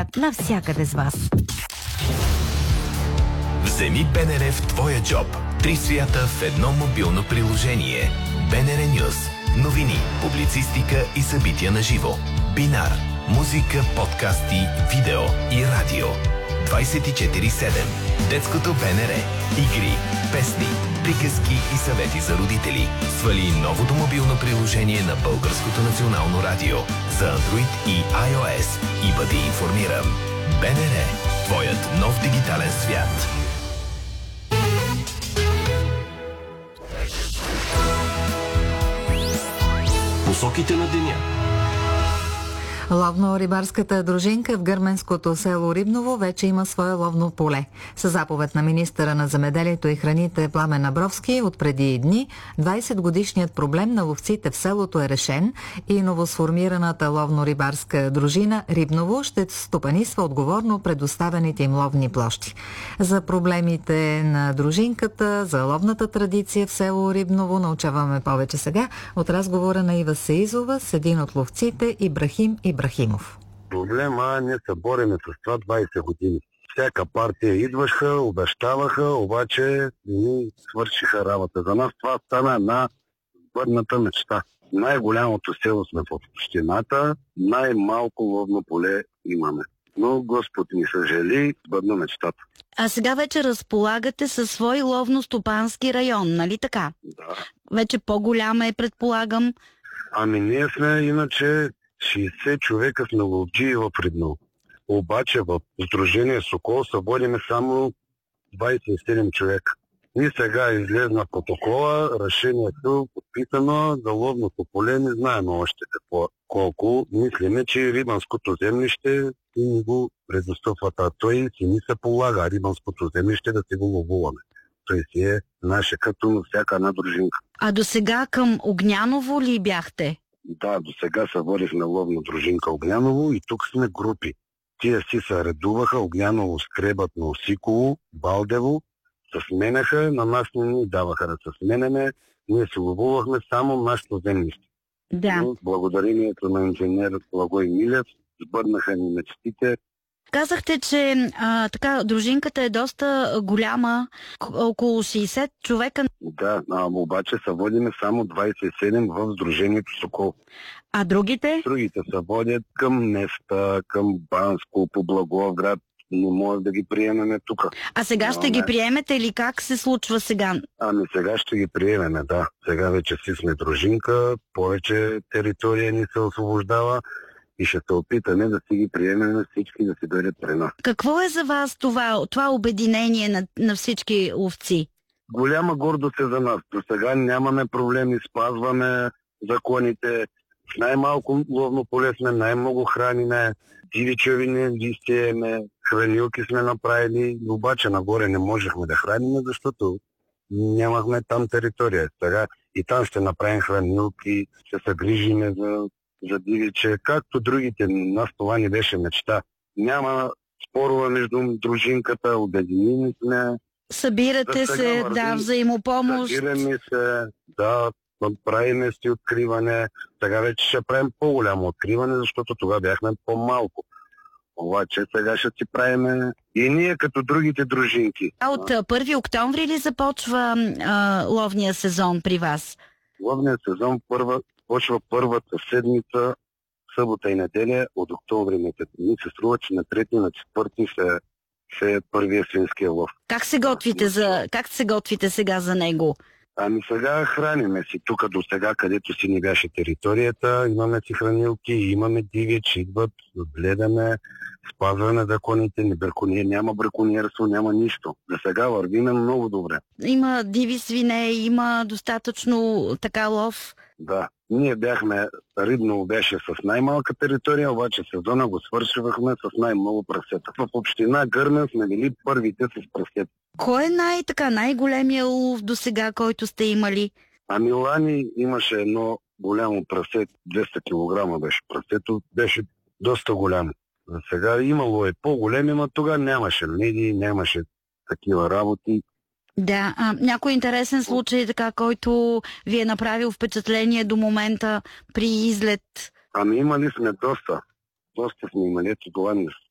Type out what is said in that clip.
свят навсякъде с вас. Вземи БНР в твоя джоб. 3 свята в едно мобилно приложение. БНР Нюз. Новини, публицистика и събития на живо. Бинар. Музика, подкасти, видео и радио. 24/7. Детското БНР. Игри, песни, приказки и съвети за родители. Свали новото мобилно приложение на Българското национално радио за Android и iOS и бъди информиран. БНР. Твоят нов дигитален свят. Посоките на деня. Ловно-рибарската дружинка в гърменското село Рибново вече има свое ловно поле. Със заповед на министъра на земеделието и храните Пламен Абровски от преди дни, 20-годишният проблем на ловците в селото е решен и новосформираната ловно-рибарска дружина Рибново ще стопанисва отговорно предоставените им ловни площи. За проблемите на дружинката, за ловната традиция в село Рибново научаваме повече сега от разговора на Ива Сеизова с един от ловците Ибрахим Ибрахимов. Проблема, ние се бориме с това 20 години. Всяка партия идваха, обещаваха, обаче ни свършиха работа. За нас това стана една бъдната мечта. Най-голямото село сме в общината, най-малко ловно поле имаме. Но Господ ни съжали, бъдна мечтата. А сега вече разполагате със свой ловно-стопански район, нали така? Да. Вече по-голям е, предполагам. Ами ние сме иначе 60 човека сме ловджии в Рибново. Обаче в Сдружение Сокол са водиме само 27 човека. И сега излезна протокола, решението подписано за ловното поле, не знаем още какво, колко. Мислиме, че рибанското землище ни го предоставят, а той си ни се полага рибанското землище да си го ловуваме. Той си е наше като всяка една дружинка. А до сега към Огняново ли бяхте? Да, до сега се водихме ловна дружинка Огняново и тук сме групи. Тия си се редуваха, Огняново, Скребатно, Осиково, Балдево, се сменяха, на нас не ни даваха да се сменяме, ние се ловувахме само нашето землище. Да. Но благодарението на инженер Благой Милев сбъднаха ни мечтите. Казахте, че така дружинката е доста голяма, около 60 човека. Да, обаче се водиме само 27 в Сдружението Сокол. А другите? Другите се водят към Нефта, към Банско, по Благоевград. Не може да ги приемеме тук. А сега ще ги приемете или как се случва сега? Ами сега ще ги приемеме, да. Сега вече си сме дружинка, повече територия ни се освобождава и ще се опитаме да си ги приемем всички да си дойдат при нас. Какво е за вас това обединение на всички ловци? Голяма гордост е за нас. До сега нямаме проблеми, спазваме законите. В най-малко ловно поле сме, най-много храниме, дивичевини листиеме, хранилки сме направили, обаче нагоре не можехме да храниме, защото нямахме там територия. Сега и там ще направим хранилки, ще се грижиме за дивиче, както другите. Нас това ни беше мечта. Няма спорове между дружинката, обединени сме. Събирате се, да, взаимопомощ. Събираме се, да, правиме си откриване. Сега вече ще правим по-голямо откриване, защото тогава бяхме по-малко. Обаче сега ще си правиме и ние като другите дружинки. А от 1 октомври ли започва ловния сезон при вас? Ловният сезон почва първата седмица, събота и неделя от октомври месец. Ми се струва, че на 3 и на 4 ще е първия свинския лов. Как се готвите сега за него? Ами сега храниме си. Тук до сега, където си ни беше територията, имаме си хранилки, имаме дивич, идват, гледаме, спазваме законите, няма браконьерство, няма нищо. За сега вървиме много добре. Има диви свине, има достатъчно така лов. Да. Ние Рибново беше с най-малка територия, обаче сезона го свършвахме с най-много прасета. В община Гърмен сме били първите с прасета. Кой е най-големия улов до сега, който сте имали? Ами Лани имаше едно голямо прасе, 200 кг беше прасето, беше доста голямо. Сега имало по-големи, но тогава нямаше медии, нямаше такива работи. Да, някой интересен случай, така, който ви е направил впечатление до момента при излет? Ами имали сме доста. Доста сме имали. Ето това